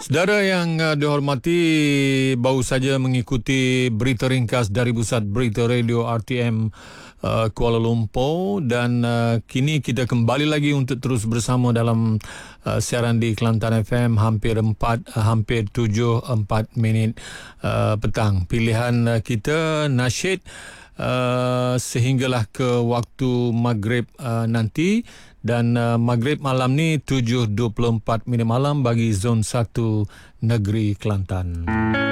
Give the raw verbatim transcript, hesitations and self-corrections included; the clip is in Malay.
Saudara yang uh, dihormati, baru saja mengikuti berita ringkas dari Pusat Berita Radio R T M uh, Kuala Lumpur, dan uh, kini kita kembali lagi untuk terus bersama dalam uh, siaran di Kelantan F M hampir empat uh, hampir tujuh empat minit uh, petang. Pilihan uh, kita nasyid uh, sehinggalah ke waktu maghrib uh, nanti. Dan uh, maghrib malam ni tujuh dua puluh empat minit malam bagi zon satu negeri Kelantan.